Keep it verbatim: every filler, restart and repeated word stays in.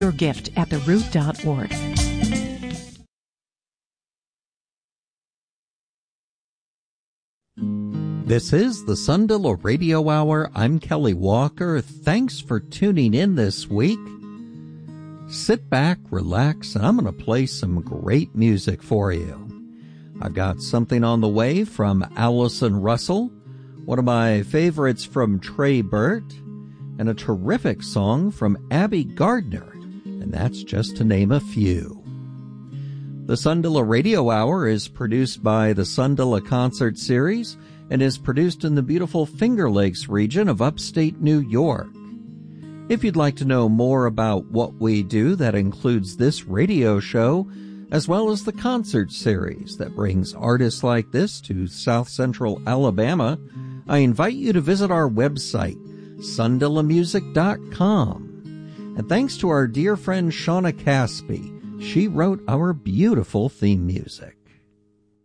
Your gift at the root dot org. This is the Sundalo Radio Hour. I'm Kelly Walker. Thanks for tuning in this week. Sit back, relax, and I'm going to play some great music for you. I've got something on the way from Allison Russell, one of my favorites from Trey Burt, and a terrific song from Abby Gardner, and that's just to name a few. The Sundalo Radio Hour is produced by the Sundalo Concert Series and is produced in the beautiful Finger Lakes region of upstate New York. If you'd like to know more about what we do, that includes this radio show, as well as the concert series that brings artists like this to South Central Alabama, I invite you to visit our website, sundalo music dot com. And thanks to our dear friend Shauna Caspi, she wrote our beautiful theme music.